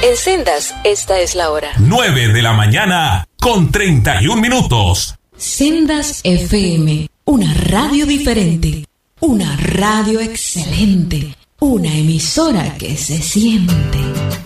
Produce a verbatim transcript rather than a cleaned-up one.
En Sendas, esta es la hora. nueve de la mañana con treinta y un minutos. Sendas F M, una radio diferente, una radio excelente, una emisora que se siente.